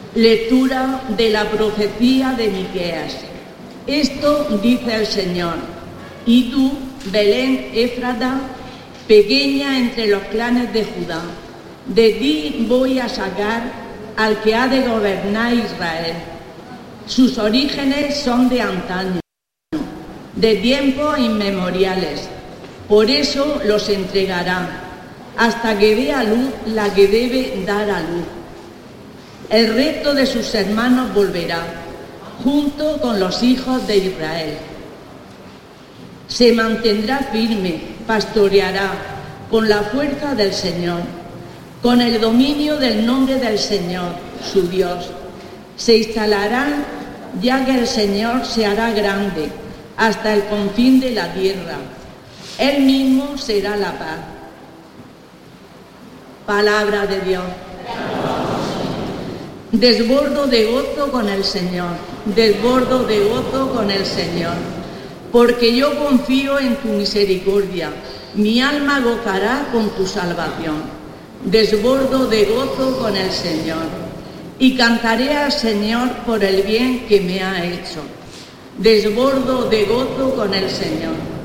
Lectura de la profecía de Miqueas. Esto dice el Señor: y tú, Belén Éfrata, pequeña entre los clanes de Judá, de ti voy a sacar al que ha de gobernar Israel. Sus orígenes son de antaño, de tiempos inmemoriales. Por eso los entregará, hasta que dé a luz la que debe dar a luz. El resto de sus hermanos volverá, junto con los hijos de Israel. Se mantendrá firme, pastoreará, con la fuerza del Señor, con el dominio del nombre del Señor, su Dios. Se instalará, ya que el Señor se hará grande, hasta el confín de la tierra. Él mismo será la paz. Palabra de Dios. Desbordo de gozo con el Señor, desbordo de gozo con el Señor, porque yo confío en tu misericordia, mi alma gozará con tu salvación. Desbordo de gozo con el Señor, y cantaré al Señor por el bien que me ha hecho. Desbordo de gozo con el Señor.